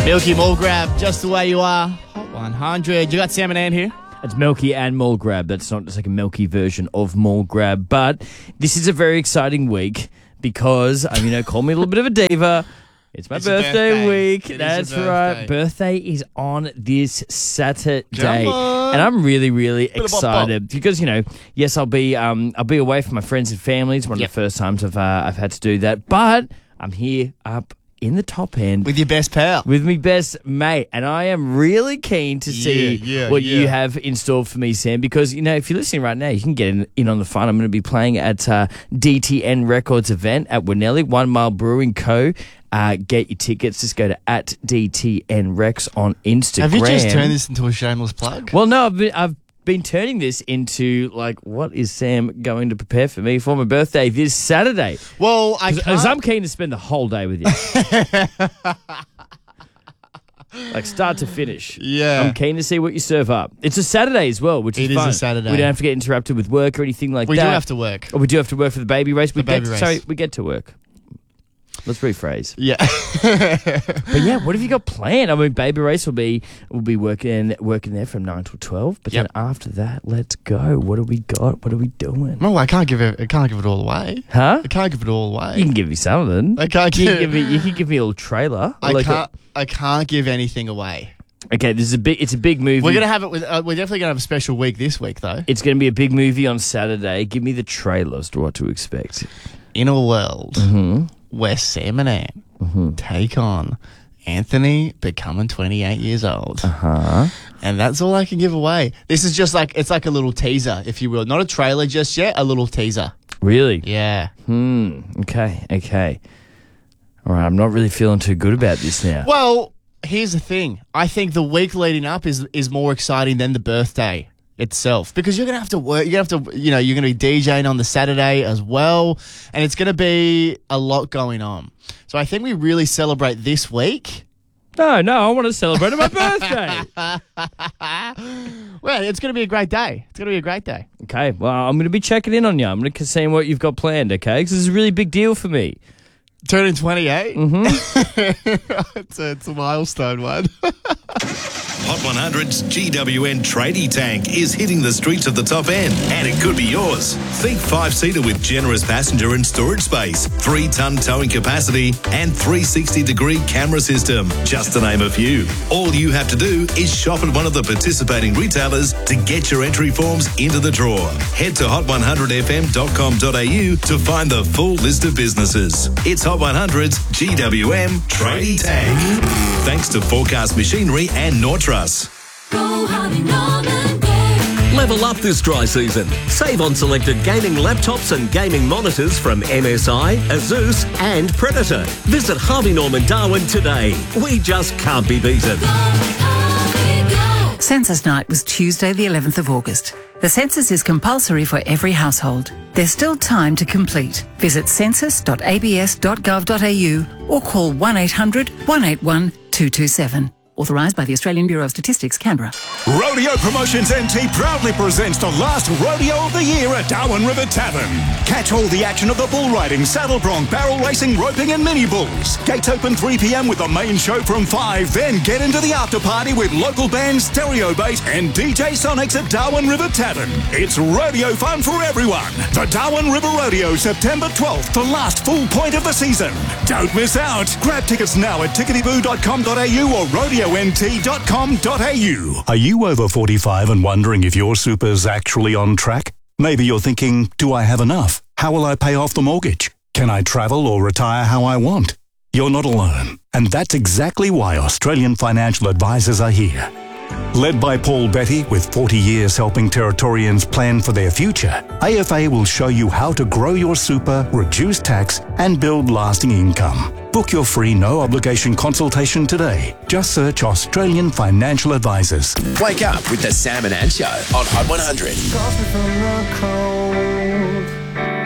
Milky Mall Grab, just the way you are. Hot 100. You got Sam and Ann here. It's Milky and Mall Grab. That's not just like a Milky version of Mall Grab. But this is a very exciting week because, call me a little bit of a diva. It's my birthday week. That's right. Birthday is on this Saturday. And I'm really, really excited because, yes, I'll be away from my friends and family. It's one of the first times I've had to do that. But I'm here up in the top end. With your best pal. With me best mate. And I am really keen to see what you have in store for me, Sam, because, if you're listening right now, you can get in on the fun. I'm going to be playing at DTN Records event at Winnelli, 1 Mile Brewing Co. Get your tickets. Just go to @DTNRex on Instagram. Have you just turned this into a shameless plug? Well, no, I've been turning this into, what is Sam going to prepare for me for my birthday this Saturday? Well, I'm keen to spend the whole day with you. Start to finish. Yeah. I'm keen to see what you serve up. It's a Saturday as well, which is fun. It is a Saturday. We don't have to get interrupted with work or anything like that. We do have to work. Oh, we do have to work for the baby race. We get to work. Let's rephrase. Yeah. But yeah, what have you got planned? Baby race will be working there from 9 till 12. But then after that, let's go. What do we got? What are we doing? No, I can't give it all away. Huh? I can't give it all away. You can give me something. I can't you can give me a little trailer. I can't give anything away. Okay, it's a big movie. We're gonna have it with. We're definitely gonna have a special week this week, though. It's gonna be a big movie on Saturday. Give me the trailer as to what to expect. In a world where Sam and Ann take on Anthony becoming 28 years old. And that's all I can give away. This is just it's like a little teaser, if you will. Not a trailer just yet, a little teaser. Really? Yeah. Okay. All right, I'm not really feeling too good about this now. Well, here's the thing. I think the week leading up is more exciting than the birthday itself, because you're going to have to work. You're going to be DJing on the Saturday as well, and it's going to be a lot going on. So I think we really celebrate this week. No, I want to celebrate my birthday. Well, it's going to be a great day. Okay, well, I'm going to be checking in on you. I'm going to see what you've got planned, okay? Because this is a really big deal for me. Turning 28? It's a milestone one. Hot 100's GWN Tradie Tank is hitting the streets of the top end, and it could be yours. Think 5-seater with generous passenger and storage space, 3-ton towing capacity, and 360-degree camera system, just to name a few. All you have to do is shop at one of the participating retailers to get your entry forms into the draw. Head to hot100fm.com.au to find the full list of businesses. It's Hot 100's GWM Tradie Tank. Thanks to Forecast Machinery and Nortrust. Go Harvey Norman, go. Level up this dry season. Save on selected gaming laptops and gaming monitors from MSI, Asus and Predator. Visit Harvey Norman Darwin today. We just can't be beaten. Census Night was Tuesday the 11th of August. The census is compulsory for every household. There's still time to complete. Visit census.abs.gov.au or call 1800 181 227. Authorised by the Australian Bureau of Statistics, Canberra. Rodeo Promotions NT proudly presents the last rodeo of the year at Darwin River Tavern. Catch all the action of the bull riding, saddle bronc, barrel racing, roping and mini bulls. Gates open 3 p.m. with the main show from 5. Then get into the after party with local bands, Stereo Bass and DJ Sonics at Darwin River Tavern. It's rodeo fun for everyone. The Darwin River Rodeo, September 12th, the last full point of the season. Don't miss out. Grab tickets now at ticketyboo.com.au or rodeo nt.com.au. Are you over 45 and wondering if your super's actually on track? Maybe you're thinking, do I have enough? How will I pay off the mortgage? Can I travel or retire how I want? You're not alone. And that's exactly why Australian financial advisors are here. Led by Paul Betty, with 40 years helping Territorians plan for their future, AFA will show you how to grow your super, reduce tax and build lasting income. Book your free no-obligation consultation today. Just search Australian Financial Advisors. Wake up with the Sam and Ann Show on Hot 100.